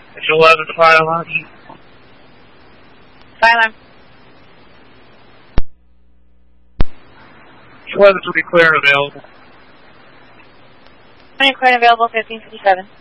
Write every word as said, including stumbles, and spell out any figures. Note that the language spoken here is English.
It's eleven fire alarm. Fire alarm. eleven to be clear and available. Clear and available, fifteen fifty-seven.